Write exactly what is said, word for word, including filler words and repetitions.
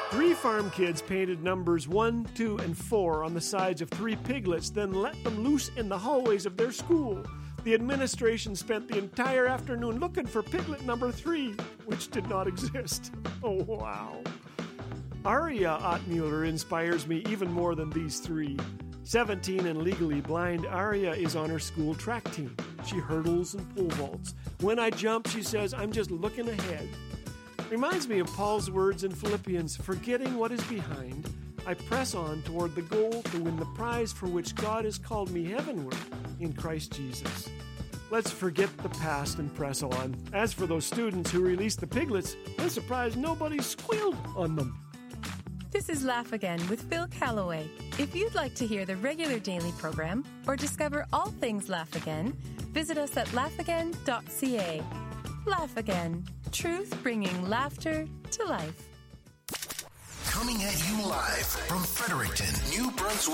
Three farm kids painted numbers one, two, and four on the sides of three piglets, then let them loose in the hallways of their school. The administration spent the entire afternoon looking for piglet number three, which did not exist. Oh, wow. Aria Ottmuller inspires me even more than these three. seventeen and legally blind, Aria is on her school track team. She hurdles and pole vaults. When I jump, she says, I'm just looking ahead. Reminds me of Paul's words in Philippians, forgetting what is behind, I press on toward the goal to win the prize for which God has called me heavenward in Christ Jesus. Let's forget the past and press on. As for those students who released the piglets, I'm surprised nobody squealed on them. This is Laugh Again with Phil Callaway. If you'd like to hear the regular daily program or discover all things Laugh Again, visit us at laugh again dot c a. Laugh Again. Truth bringing laughter to life. Coming at you live from Fredericton, New Brunswick.